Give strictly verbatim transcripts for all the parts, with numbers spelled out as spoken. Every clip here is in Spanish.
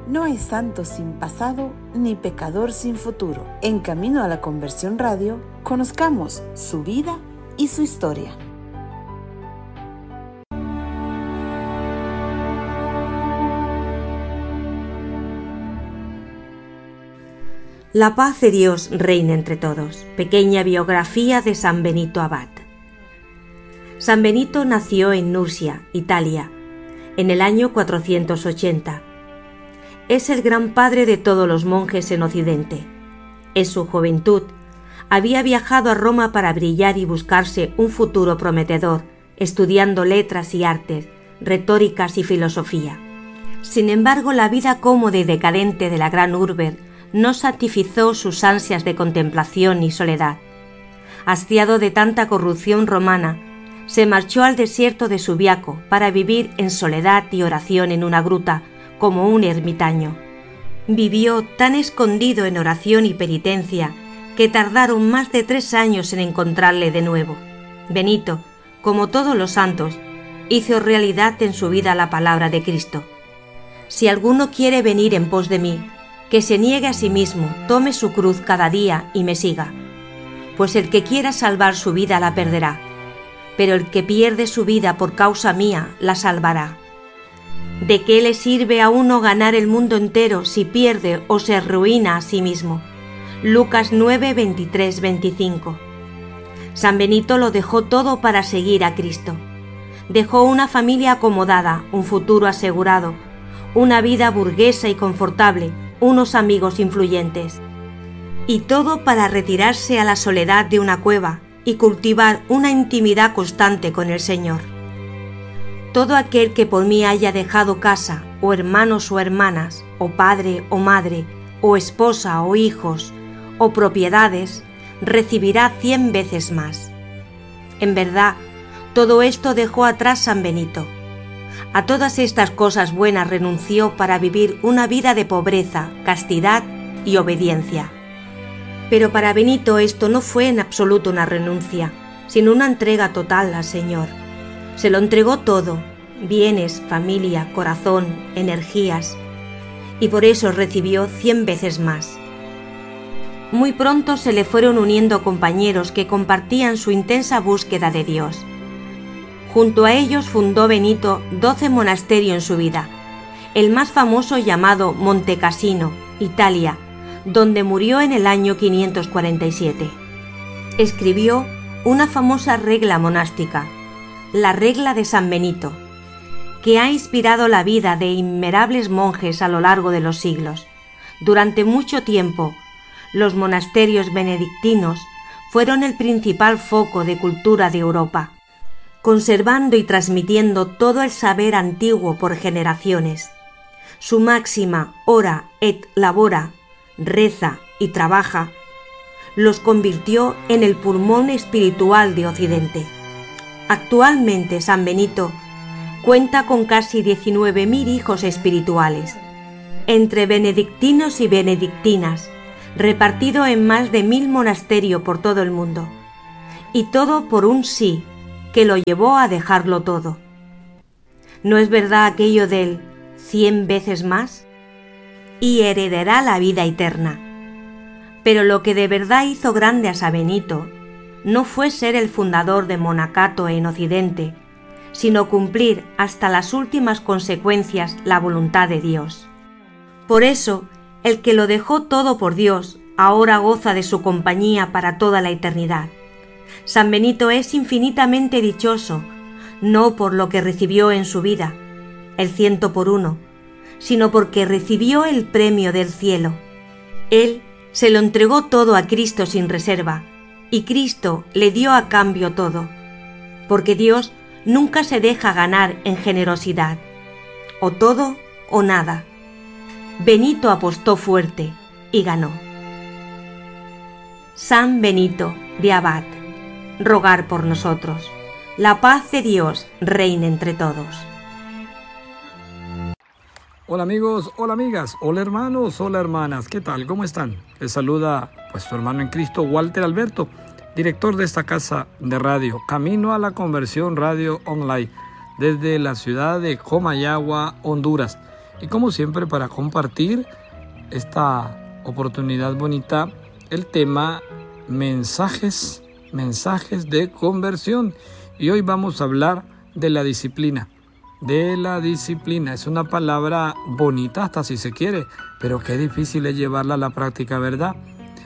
No hay santo sin pasado, ni pecador sin futuro. En Camino a la Conversión Radio, conozcamos su vida y su historia. La paz de Dios reina entre todos. Pequeña biografía de San Benito Abad. San Benito nació en Nursia, Italia, en el año cuatrocientos ochenta. Es el gran padre de todos los monjes en Occidente. En su juventud, había viajado a Roma para brillar y buscarse un futuro prometedor, estudiando letras y artes, retóricas y filosofía. Sin embargo, la vida cómoda y decadente de la gran urbe no satisfizo sus ansias de contemplación y soledad. Hastiado de tanta corrupción romana, se marchó al desierto de Subiaco para vivir en soledad y oración en una gruta como un ermitaño. Vivió tan escondido en oración y penitencia que tardaron más de tres años en encontrarle de nuevo. Benito, como todos los santos, hizo realidad en su vida la palabra de Cristo. Si alguno quiere venir en pos de mí, que se niegue a sí mismo, tome su cruz cada día y me siga. Pues el que quiera salvar su vida la perderá, pero el que pierde su vida por causa mía la salvará. ¿De qué le sirve a uno ganar el mundo entero si pierde o se arruina a sí mismo? Lucas nueve, veintitrés, veinticinco. San Benito lo dejó todo para seguir a Cristo. Dejó una familia acomodada, un futuro asegurado, una vida burguesa y confortable, unos amigos influyentes. Y todo para retirarse a la soledad de una cueva y cultivar una intimidad constante con el Señor. Todo aquel que por mí haya dejado casa, o hermanos o hermanas, o padre o madre, o esposa o hijos, o propiedades, recibirá cien veces más. En verdad, todo esto dejó atrás San Benito. A todas estas cosas buenas renunció para vivir una vida de pobreza, castidad y obediencia. Pero para Benito esto no fue en absoluto una renuncia, sino una entrega total al Señor. Se lo entregó todo, bienes, familia, corazón, energías, y por eso recibió cien veces más. Muy pronto se le fueron uniendo compañeros que compartían su intensa búsqueda de Dios. Junto a ellos fundó Benito doce monasterios en su vida, el más famoso llamado Monte Cassino, Italia, donde murió en el año quinientos cuarenta y siete. Escribió una famosa regla monástica, la regla de San Benito, que ha inspirado la vida de innumerables monjes a lo largo de los siglos. Durante mucho tiempo, los monasterios benedictinos fueron el principal foco de cultura de Europa, conservando y transmitiendo todo el saber antiguo por generaciones. Su máxima ora et labora, reza y trabaja, los convirtió en el pulmón espiritual de Occidente. Actualmente San Benito cuenta con casi diecinueve mil hijos espirituales, entre benedictinos y benedictinas, repartido en más de mil monasterios por todo el mundo, y todo por un sí que lo llevó a dejarlo todo. ¿No es verdad aquello del cien veces más? Y heredará la vida eterna. Pero lo que de verdad hizo grande a San Benito no fue ser el fundador de monacato en Occidente, sino cumplir hasta las últimas consecuencias la voluntad de Dios. Por eso, el que lo dejó todo por Dios, ahora goza de su compañía para toda la eternidad. San Benito es infinitamente dichoso, no por lo que recibió en su vida, el ciento por uno, sino porque recibió el premio del cielo. Él se lo entregó todo a Cristo sin reserva, y Cristo le dio a cambio todo, porque Dios nunca se deja ganar en generosidad, o todo o nada. Benito apostó fuerte y ganó. San Benito de Abad, rogar por nosotros. La paz de Dios reine entre todos. Hola amigos, hola amigas, hola hermanos, hola hermanas, ¿qué tal? ¿Cómo están? Les saluda pues su hermano en Cristo, Walter Alberto, director de esta casa de radio, Camino a la Conversión Radio Online, desde la ciudad de Comayagua, Honduras. Y como siempre, para compartir esta oportunidad bonita, el tema mensajes, mensajes de conversión. Y hoy vamos a hablar de la disciplina. De la disciplina. Es una palabra bonita hasta si se quiere, pero qué difícil es llevarla a la práctica, ¿verdad?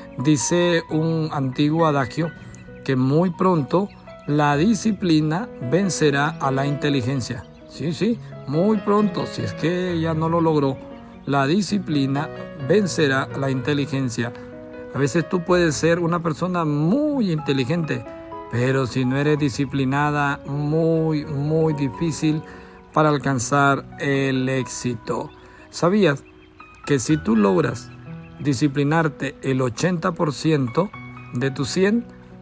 Dice un antiguo adagio que muy pronto la disciplina vencerá a la inteligencia. Sí, sí, muy pronto, si es que ella no lo logró, la disciplina vencerá a la inteligencia. A veces tú puedes ser una persona muy inteligente, pero si no eres disciplinada, muy, muy difícil para alcanzar el éxito. ¿Sabías que si tú logras disciplinarte el ochenta por ciento de tu cien,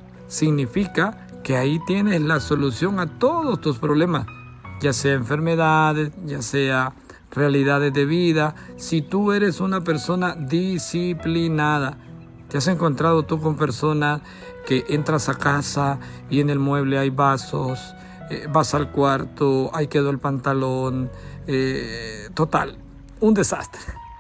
significa que ahí tienes la solución a todos tus problemas, ya sea enfermedades, ya sea realidades de vida? Si tú eres una persona disciplinada, ¿te has encontrado tú con personas que entras a casa y en el mueble hay vasos, eh, vas al cuarto, ahí quedó el pantalón, eh, total, un desastre?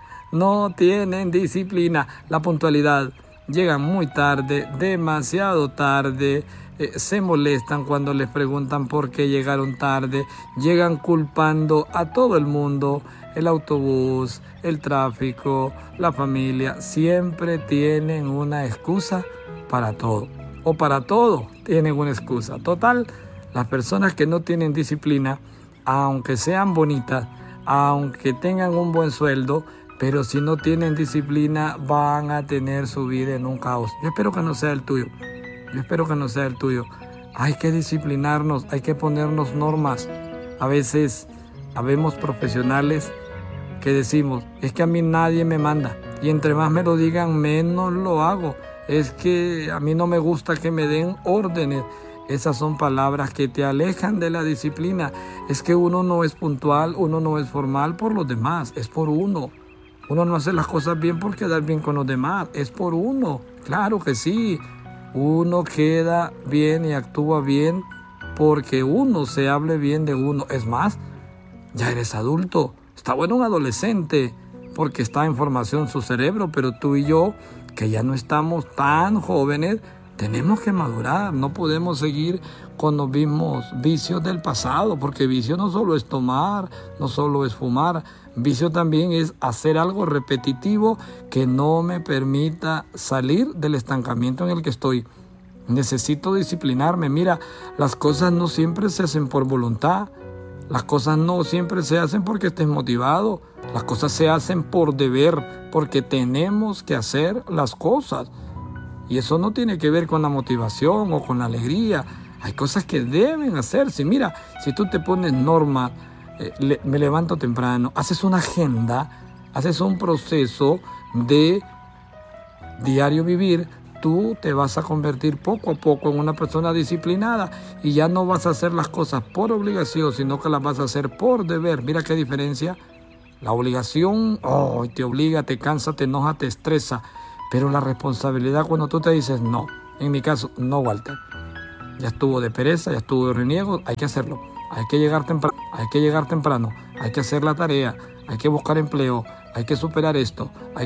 No tienen disciplina, la puntualidad, llegan muy tarde, demasiado tarde, eh, se molestan cuando les preguntan por qué llegaron tarde, llegan culpando a todo el mundo, el autobús, el tráfico, la familia, siempre tienen una excusa para todo, o para todo tienen una excusa. Total, las personas que no tienen disciplina, aunque sean bonitas, aunque tengan un buen sueldo, pero si no tienen disciplina van a tener su vida en un caos. Yo espero que no sea el tuyo. Yo espero que no sea el tuyo. Hay que disciplinarnos, hay que ponernos normas. A veces habemos profesionales que decimos, es que a mí nadie me manda. Y entre más me lo digan, menos lo hago. Es que a mí no me gusta que me den órdenes. Esas son palabras que te alejan de la disciplina. Es que uno no es puntual, uno no es formal por los demás, es por uno. Uno no hace las cosas bien por quedar bien con los demás, es por uno. Claro que sí, uno queda bien y actúa bien porque uno se hable bien de uno. Es más, ya eres adulto, está bueno un adolescente porque está en formación su cerebro, pero tú y yo, que ya no estamos tan jóvenes, tenemos que madurar. No podemos seguir con los mismos vicios del pasado, porque vicio no solo es tomar, no solo es fumar, vicio también es hacer algo repetitivo que no me permita salir del estancamiento en el que estoy. Necesito disciplinarme. Mira, las cosas no siempre se hacen por voluntad, las cosas no siempre se hacen porque estés motivado, las cosas se hacen por deber, porque tenemos que hacer las cosas. Y eso no tiene que ver con la motivación o con la alegría. Hay cosas que deben hacerse. Mira, si tú te pones normas, eh, le, me levanto temprano, haces una agenda, haces un proceso de diario vivir, tú te vas a convertir poco a poco en una persona disciplinada y ya no vas a hacer las cosas por obligación, sino que las vas a hacer por deber. Mira qué diferencia. La obligación, oh, te obliga, te cansa, te enoja, te estresa. Pero la responsabilidad, cuando tú te dices no, en mi caso, no, Walter, ya estuvo de pereza, ya estuvo de reniego, hay que hacerlo, hay que llegar temprano, hay que llegar temprano, hay que hacer la tarea, hay que buscar empleo, hay que superar esto, hay